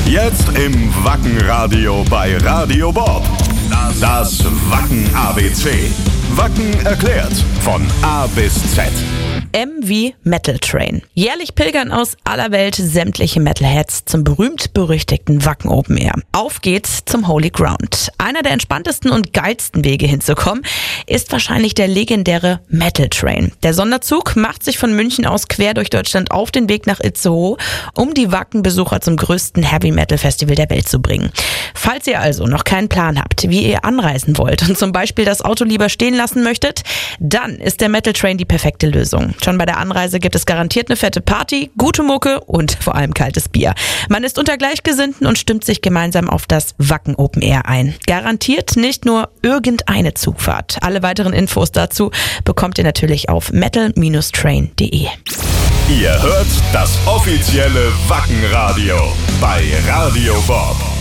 Jetzt im Wacken-Radio bei Radio Bob. Das Wacken-ABC. Wacken erklärt. Von A bis Z. M wie Metal Train. Jährlich pilgern aus aller Welt sämtliche Metalheads zum berühmt-berüchtigten Wacken Open Air. Auf geht's zum Holy Ground. Einer der entspanntesten und geilsten Wege hinzukommen ist wahrscheinlich der legendäre Metal Train. Der Sonderzug macht sich von München aus quer durch Deutschland auf den Weg nach Itzehoe, um die Wacken-Besucher zum größten Heavy-Metal-Festival der Welt zu bringen. Falls ihr also noch keinen Plan habt, wie ihr anreisen wollt und zum Beispiel das Auto lieber stehen lassen möchtet, dann ist der Metal Train die perfekte Lösung. Schon bei der Anreise gibt es garantiert eine fette Party, gute Mucke und vor allem kaltes Bier. Man ist unter Gleichgesinnten und stimmt sich gemeinsam auf das Wacken Open Air ein. Garantiert nicht nur irgendeine Zugfahrt. Alle weiteren Infos dazu bekommt ihr natürlich auf metal-train.de. Ihr hört das offizielle Wacken-Radio bei Radio Bob.